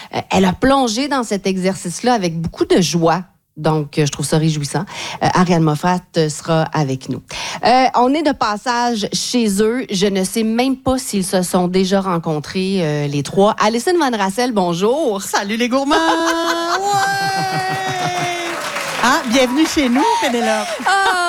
Elle a plongé dans cet exercice-là avec beaucoup de joie. Donc, je trouve ça réjouissant. Ariane Moffat sera avec nous. On est de passage chez eux. Je ne sais même pas s'ils se sont déjà rencontrés, les trois. Alison Van Rassel, bonjour. Salut les gourmands! Ouais! Ah, bienvenue chez nous, Pénélope.